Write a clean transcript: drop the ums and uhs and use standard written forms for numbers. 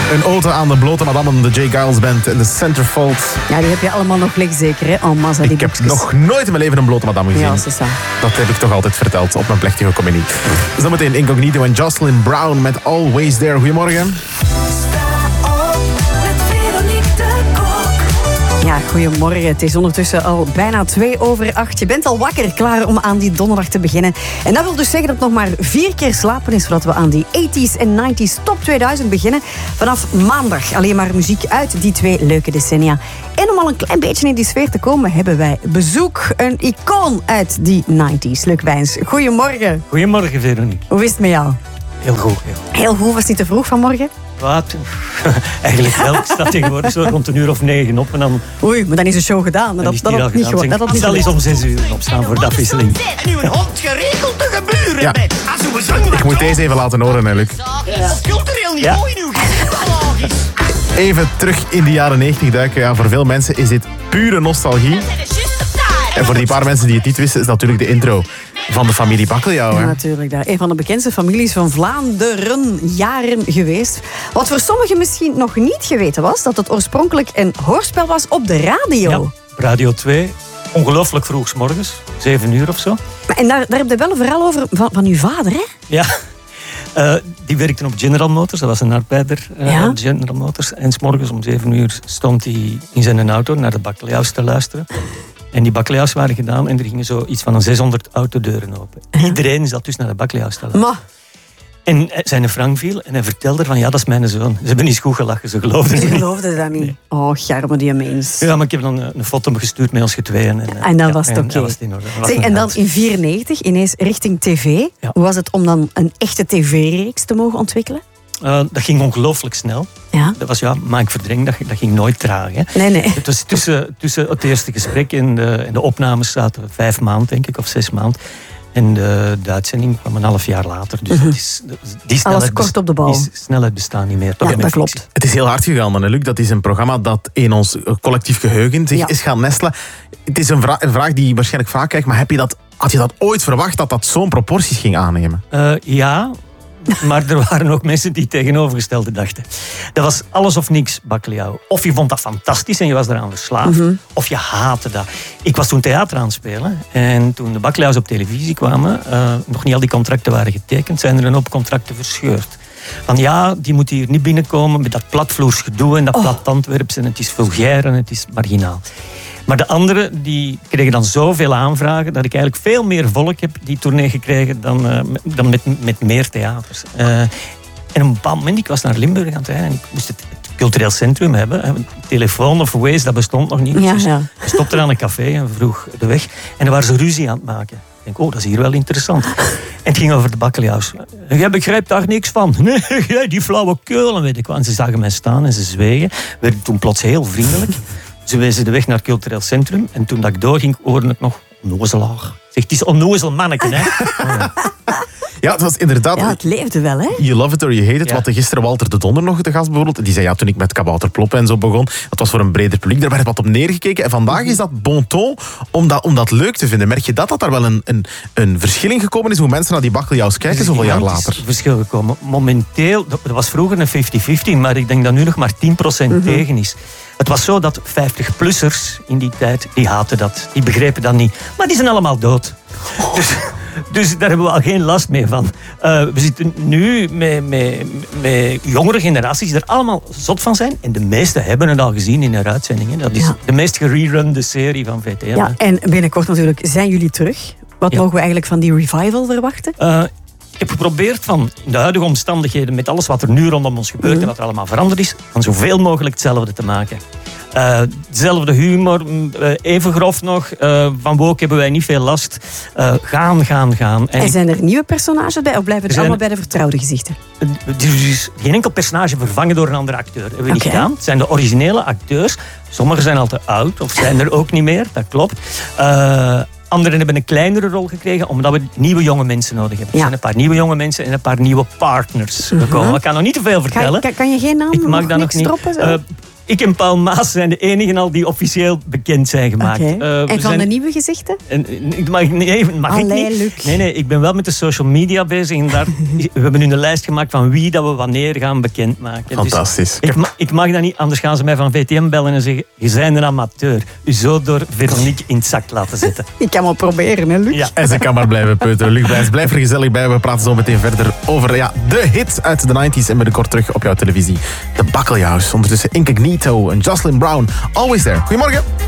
Een ode aan de blote madammen, de J. Giles Band en de Centerfold. Ja, die heb je allemaal nog liggen zeker, hè? En massa, die Ik heb boekjes. nog nooit in mijn leven een blote madame gezien. Ja, is dat. Dat heb ik toch altijd verteld op mijn plechtige comedie. Zometeen Incognito en Jocelyn Brown met Always There. Goedemorgen. Ja, goedemorgen. Het is ondertussen al bijna 7:02. Je bent al wakker, klaar om aan die donderdag te beginnen. En dat wil dus zeggen dat het nog maar 4 keer slapen is voordat we aan die 80s en 90s top 2000 beginnen. Vanaf maandag alleen maar muziek uit die 2 leuke decennia. En om al een klein beetje in die sfeer te komen, hebben wij bezoek. Een icoon uit die 90s. Luc Wijns, goedemorgen. Goedemorgen, Veronique. Hoe is het met jou? Heel goed. Heel goed, was het niet te vroeg vanmorgen? Wat? Eigenlijk wel. Ik sta tegenwoordig zo rond 9:00 op en dan... Oei, maar dan is de show gedaan. Dat had niet gehoord. Dat had niet zal eens gehoord. om 6:00 opstaan voor de afwisseling. En uw hond geregeld te gebeuren Ja. met. Als uw zang Ik moet deze even laten horen, hè, Luc. cultureel niveau in uw gezicht is. Even terug in de jaren 90 duiken. Ja, voor veel mensen is dit pure nostalgie. En voor die paar mensen die het niet wisten, is natuurlijk de intro van de familie Bakkeljauw. Ja, Hè? natuurlijk. Daar. Een van de bekendste families van Vlaanderen jaren geweest. Wat voor sommigen misschien nog niet geweten was, dat het oorspronkelijk een hoorspel was op de radio. Ja, Radio 2. Ongelooflijk vroeg 's morgens. 7:00 of zo. En daar heb je wel een verhaal over van uw vader, hè? Ja. Die werkte op General Motors. Dat was een arbeider Ja. op General Motors. En 's morgens om 7:00 stond hij in zijn auto naar de Bakkeljauws te luisteren. En die Bakkeljauws waren gedaan en er gingen zo iets van een 600 autodeuren open. Iedereen zat dus naar de Bakkeljauws te luisteren. Maar, En zijn Frank viel en hij vertelde van ja, dat is mijn zoon. Ze hebben niet goed gelachen, ze geloofden ze het niet. geloofden dat niet. Nee. Oh, garme die mens. Ja, maar ik heb dan een foto gestuurd met ons getweeën. En dan was het en oké. dat was het in orde. Dat was Zeg, een en dan dans. in 1994 ineens richting tv. Ja. Hoe was het om dan een echte tv-reeks te mogen ontwikkelen? Dat ging ongelooflijk snel. Ja. Dat was, maar ik verdreng, dat ging nooit traag. Hè. Nee. Het was tussen het eerste gesprek en de opnames zaten 5 maanden, denk ik, of 6 maanden. En de uitzending kwam een half jaar later. Dus die snelheid kort op de bal. Die snelheid bestaat niet meer. Toch, Ja, in de dat fictie. klopt. Het is heel hard gegaan, dan, hè, Luc. Dat is een programma dat in ons collectief geheugen zich Ja. is gaan nestelen. Het is een vraag die je waarschijnlijk vaak krijgt, maar had je dat ooit verwacht dat dat zo'n proporties ging aannemen? Ja, maar er waren ook mensen die het tegenovergestelde dachten. Dat was alles of niks, Bakkeljauw. Of je vond dat fantastisch en je was eraan verslaafd, of je haatte dat. Ik was toen theater aan het spelen en toen de Bakkeljauws op televisie kwamen, nog niet al die contracten waren getekend, zijn er een hoop contracten verscheurd. Van ja, die moeten hier niet binnenkomen met dat platvloers gedoe en dat plat Antwerps en het is vulgair en het is marginaal. Maar de anderen die kregen dan zoveel aanvragen dat ik eigenlijk veel meer volk heb die tournee gekregen dan met meer theaters. En op een bepaald moment, ik was naar Limburg aan het rijden en ik moest het cultureel centrum hebben. Telefoon of Waze, dat bestond nog niet. Ja, Dus ja. ik stopte aan een café en vroeg de weg. En dan waren ze ruzie aan het maken. Ik denk, dat is hier wel interessant. En het ging over de Bakkeljauws. Jij begrijpt daar niks van. Nee, jij die flauwe keulen, weet ik wel. En ze zagen mij staan en ze zwegen. Werden toen plots heel vriendelijk. Ze wezen de weg naar het cultureel centrum. En toen dat ik doorging, hoorde ik nog onnozelaar. Zeg, het is onnozel manneken, hè. Ja, het was inderdaad... Ja, het leefde wel, hè? You love it or you hate it. Ja. Wat gisteren Walter de Donder nog te gast bijvoorbeeld. Die zei, ja, toen ik met Kabouter Ploppen en zo begon, dat was voor een breder publiek. Daar werd wat op neergekeken. En vandaag is dat bon ton om dat leuk te vinden. Merk je dat daar wel een verschil in gekomen is hoe mensen naar die Bakkeljauws kijken zoveel jaar Er is later? een verschil gekomen. Momenteel, dat was vroeger een 50-50, maar ik denk dat nu nog maar 10% tegen is. Het was zo dat 50-plussers in die tijd, die haten dat. Die begrepen dat niet. Maar die zijn allemaal dood. Dus daar hebben we al geen last meer van. We zitten nu met jongere generaties die er allemaal zot van zijn. En de meesten hebben het al gezien in hun uitzendingen. Dat is de meest gererunde serie van VTM. Ja, en binnenkort natuurlijk zijn jullie terug. Wat Ja. mogen we eigenlijk van die revival verwachten? Ik heb geprobeerd van in de huidige omstandigheden, met alles wat er nu rondom ons gebeurt en wat er allemaal veranderd is, van zoveel mogelijk hetzelfde te maken. Dezelfde humor, even grof nog. Van woke hebben wij niet veel last. Gaan. En zijn er nieuwe personages bij of blijven het zijn- allemaal bij de vertrouwde gezichten? Er is geen enkel personage vervangen door een andere acteur. Dat hebben we niet Oké. gedaan. Het zijn de originele acteurs. Sommigen zijn al te oud of zijn er ook niet meer. Dat klopt. Anderen hebben een kleinere rol gekregen omdat we nieuwe jonge mensen nodig hebben. Er Ja. zijn een paar nieuwe jonge mensen en een paar nieuwe partners gekomen. Ik kan nog niet te veel vertellen. Kan je geen naam Ik mag dat nog niks niet. droppen? Zo? Ik en Paul Maas zijn de enigen al die officieel bekend zijn gemaakt. Oké. We En van zijn- de nieuwe gezichten? mag ik Allee, niet? Luc. Nee, ik ben wel met de social media bezig. En daar, we hebben nu een lijst gemaakt van wie dat we wanneer gaan bekendmaken. Fantastisch. Dus ik mag dat niet, anders gaan ze mij van VTM bellen en zeggen: je bent een amateur. U zo door Veronique in het zak laten zetten. Ik kan wel proberen, hè, Luc? Ja. En ze kan maar blijven peuteren. Luc Blijs, blijf er gezellig bij. We praten zo meteen verder over de hits uit de 90s. En binnenkort terug op jouw televisie. De Bakkeljauws. Ondertussen Incognito en Jocelyn Brown. Always there. Goedemorgen.